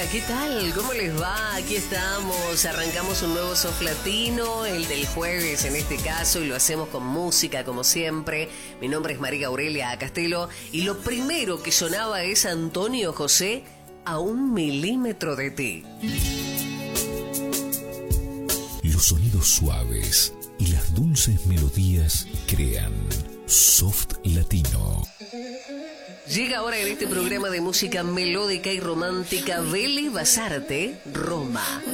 ¿qué tal? ¿Cómo les va? Aquí estamos, arrancamos un nuevo Soft Latino, el del jueves en este caso, y lo hacemos con música como siempre. Mi nombre es María Aurelia Castelo, y lo primero que sonaba es Antonio José, A 1 milímetro de ti. Los sonidos suaves y las dulces melodías crean Soft Latino. Llega ahora en este programa de música melódica y romántica Beli Basarte, Roma.